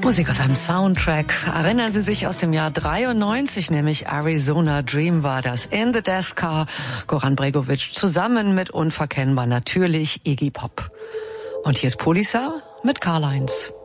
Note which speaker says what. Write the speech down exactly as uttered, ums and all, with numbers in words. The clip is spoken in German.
Speaker 1: Musik aus einem Soundtrack. Erinnern Sie sich aus dem Jahr dreiundneunzig, nämlich Arizona Dream war das. In the Death Car, Goran Bregović zusammen mit unverkennbar natürlich Iggy Pop. Und hier ist Polisa mit Carlines.